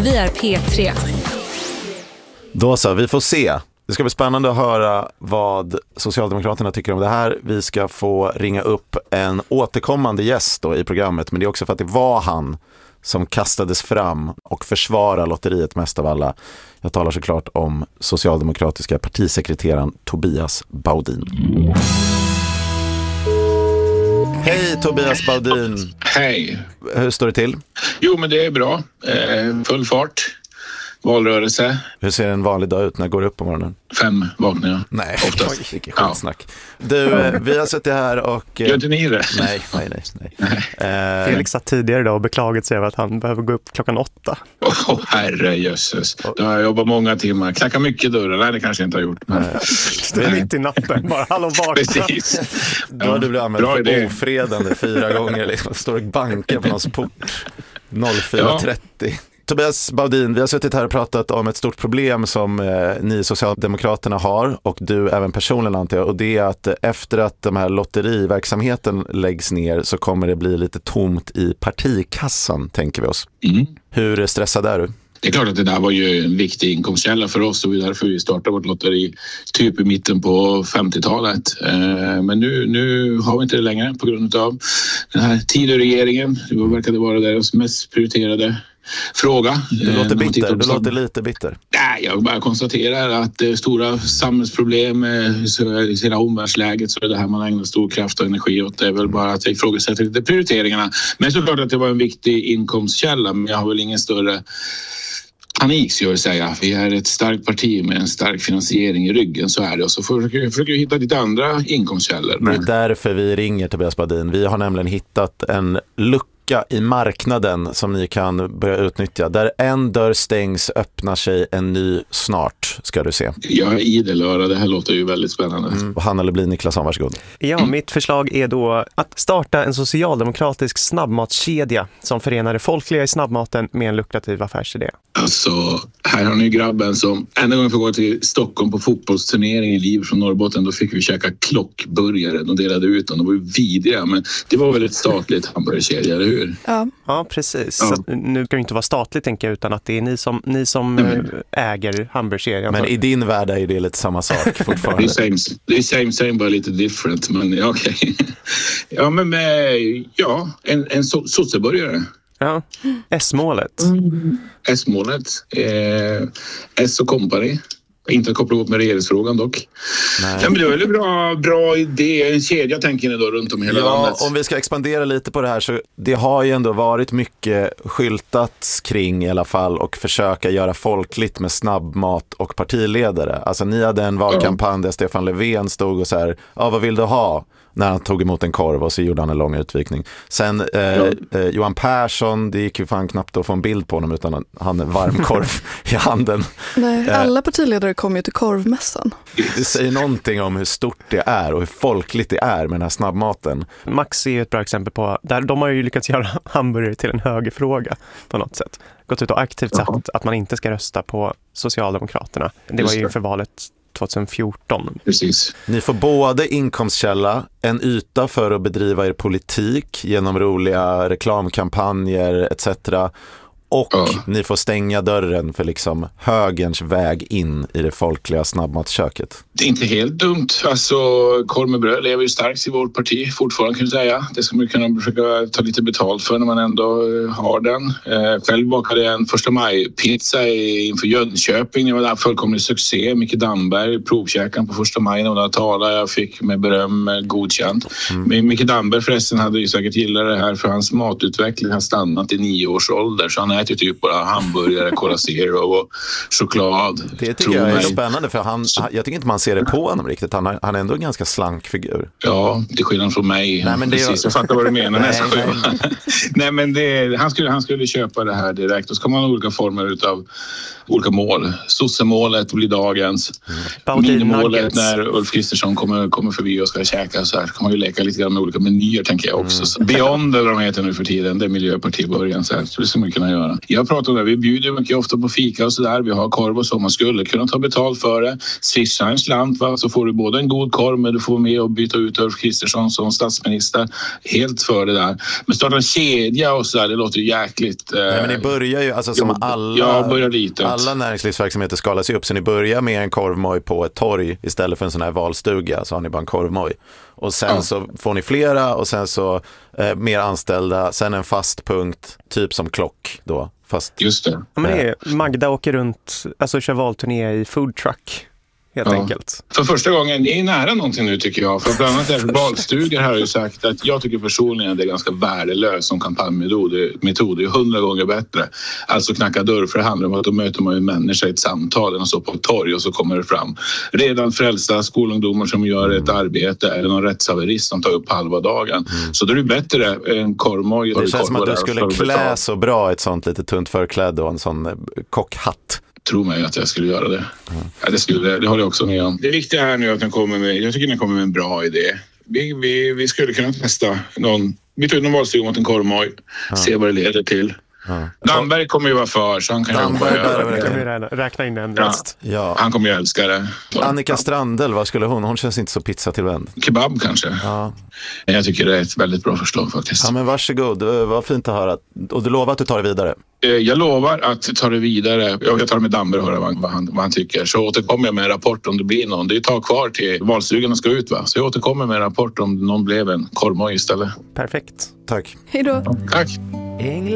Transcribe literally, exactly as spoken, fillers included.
Vi är P tre. Då så, vi får se. Det ska bli spännande att höra vad Socialdemokraterna tycker om det här. Vi ska få ringa upp en återkommande gäst då i programmet, men det är också för att det var han som kastades fram och försvarar lotteriet mest av alla. Jag talar såklart om socialdemokratiska partisekreteraren Tobias Baudin. Hej Tobias Baudin. Hej. Hur står det till? Jo, men det är bra. Eh, full fart. Valrörelse. Hur ser en vanlig dag ut när jag går upp på morgonen? Fem vaknar jag. Nej, oftast. Vilket skitsnack. Ja. Du, vi har suttit här och... Gör inte ni det? Nej, nej, nej. nej. nej. Felix satt tidigare idag och beklagat sig över att han behöver gå upp klockan åtta. Åh, oh, herre jösses. Då har jag jobbat många timmar. Knackar mycket dörrar. Nej, det kanske jag inte har gjort. Men... det är mitt i natten. Bara, hallå, vakna. Precis. Då har du blivit anmäld för idé. Ofredande fyra gånger. Liksom. Står och bankar på någons port. noll fyra trettio. Ja. Tobias Baudin, vi har suttit här och pratat om ett stort problem som eh, ni Socialdemokraterna har och du även personligen antar jag, och det är att efter att de här lotteriverksamheten läggs ner så kommer det bli lite tomt i partikassan, tänker vi oss. Mm. Hur stressad är du? Det är klart att det där var ju en viktig inkomstkälla för oss och det är därför vi startade vårt lotteri typ i mitten på femtiotalet. Men nu, nu har vi inte det längre på grund av den här Tidöregeringen. Det verkade vara deras mest prioriterade fråga. Du låter bitter, du låter lite bitter. Nej, jag bara konstaterar att det är stora samhällsproblem i hela omvärldsläget, så är det här man ägnar stor kraft och energi åt. Det är väl bara att jag ifrågasätter lite prioriteringarna. Men såklart att det var en viktig inkomstkälla, men jag har väl ingen större panik, ska jag säga. Vi är ett starkt parti med en stark finansiering i ryggen, så är det. Och så försöker, försöker vi hitta lite andra inkomstkällor. Det är därför vi ringer Tobias Baudin. Vi har nämligen hittat en lucka i marknaden som ni kan börja utnyttja. Där en dörr stängs öppnar sig en ny snart, ska du se. Jag är idel öra, det här låter ju väldigt spännande. Mm. Och Hanna Lublin, Niklasson, varsågod. Ja, mm. mitt förslag är då att starta en socialdemokratisk snabbmatskedja som förenar det folkliga i snabbmaten med en lukrativ affärsidé. Alltså, här har ni grabben som enda gången får gå till Stockholm på fotbollsturnering i liv från Norrbotten, då fick vi käka klockburgare. De delade ut dem, de var ju vidriga, men det var väl ett statligt hamburgerkedja, eller hur? Ja, ja precis. Ja. Så nu kan det inte vara statligt, tänker jag, utan att det är ni som, ni som mm. äger hamburgerkedjan. Men i din värld är det lite samma sak fortfarande. Det är same, det är same, same, bara lite different, men ja, okej. Okay. Ja, men med, ja, en, en so- sosseburgare. Ja, S-målet. Mm. S-målet. Eh, S och company. Inte koppla ihop med regeringsfrågan dock. Nej. Men det är väl en bra, bra idé. En kedja tänker ni då runt om hela ja, landet. Om vi ska expandera lite på det här, så det har ju ändå varit mycket skyltats kring i alla fall och försöka göra folkligt med snabbmat och partiledare. Alltså ni hade en valkampanj där Stefan Löfven stod och så här, ja, vad vill du ha? När han tog emot en korv och så gjorde han en lång utvikning. Sen eh, ja. eh, Johan Persson, det gick ju fan knappt att få en bild på honom utan han hade varmkorv i handen. Nej, alla partiledare kom ju till korvmässan. Det säger någonting om hur stort det är och hur folkligt det är med den här snabbmaten. Max är ju ett bra exempel på, där de har ju lyckats göra hamburgare till en högerfråga på något sätt. Gått ut och aktivt sagt att man inte ska rösta på Socialdemokraterna. Det var ju inför valet tjugohundrafjorton. Precis. Ni får både inkomstkälla, en yta för att bedriva er politik genom roliga reklamkampanjer et cetera. Och ja. Ni får stänga dörren för liksom högerns väg in i det folkliga snabbmatsköket. Det är inte helt dumt. Alltså, korv med bröd lever ju starkt i vårt parti fortfarande, kan jag säga. Det ska man kunna försöka ta lite betalt för när man ändå har den. Själv bakade jag en första maj-pizza inför Jönköping. Det var där fullkomlig succé. Micke Damberg, provkäkaren på första maj, när talade. Jag fick med beröm godkänt. Mm. Men Micke Damberg förresten hade ju säkert gillat det här, för hans matutveckling har stannat i nio års ålder. Så han äter typ bara hamburgare, Cola Zero och choklad. Det tycker jag är spännande, för han, jag tycker inte man ser det på honom riktigt. Han, han är ändå en ganska slank figur. Ja, till skillnad från mig. Nej, men det Precis, jag fattar vad du menar. nej, nej. nej, men det, han, skulle, han skulle köpa det här direkt. Och så kan man ha olika former utav olika mål. Sossemålet blir dagens. Mm. Minimålet när Ulf Kristersson kommer, kommer förbi och ska käka, så här kan man ju leka lite grann med olika menyer, tänker jag också. Mm. Beyond, eller vad de heter nu för tiden, det är Miljöpartiet början, så här. Så det ska man kunna göra. göra. Jag pratar om det, vi bjuder mycket ofta på fika och sådär. Vi har korv och så, man skulle kunna ta betalt för det. Swisha en slant, va? Så får du både en god korv, men du får med och byta ut Ulf Kristersson som statsminister. Helt för det där. Men starta en kedja och sådär, det låter jäkligt. Eh, Nej, men ni börjar ju, alltså som alla, ja, börjar litet. alla näringslivsverksamheter skalas ju upp, så ni börjar med en korvmoj på ett torg istället för en sån här valstuga, så har ni bara en korvmoj. Och sen ja. så får ni flera och sen så eh, mer anställda, sen en fast punkt, typ som klock då. Fast, just det. Ja, men det är, Magda åker runt, alltså kör valturné i food truck. Helt ja. enkelt. För första gången, det är nära någonting nu tycker jag. För bland annat är valstugor här har ju sagt att jag tycker personligen att det är ganska värdelöst som kampanjmetod. Metod är hundra gånger bättre. Alltså knacka dörr, för det handlar om att då möter man ju människor i ett samtal och så på ett torg och så kommer det fram redan frälsta skolungdomar som gör ett arbete eller någon rättshaverist som tar upp halva dagen. Mm. Så då är det bättre en korvmoj. Det känns som att du skulle klä så bra ett sånt lite tunt förklädd och en sån kockhatt. Tror mig att jag skulle göra det. Mm. Ja, det, skulle, det håller jag också med om. Det viktiga är nu att den kommer med, jag tycker den kommer med en bra idé. Vi, vi, vi skulle kunna testa någon, vi tar ut någon valstuga mot en korvmoj, ja. se vad det leder till. Ja. Damberg kommer ju vara för, så han kan Damberg, ju räkna in en röst. Ja. Ja. Han kommer ju älska det. Annika Strandel, vad skulle hon? Hon känns inte så pizza till vän. Kebab kanske. Ja. Jag tycker det är ett väldigt bra förslag faktiskt. Ja, men varsågod, vad fint att höra. Och du lovar att du tar det vidare? Jag lovar att ta det vidare. Jag tar det med Damberg och höra vad han, vad han tycker. Så återkommer jag med en rapport om det blir någon. Det är ett tag kvar till valstugan ska ut, va? Så jag återkommer med en rapport om någon blev en korvmoj istället. Perfekt. Tack. Hej då. Tack.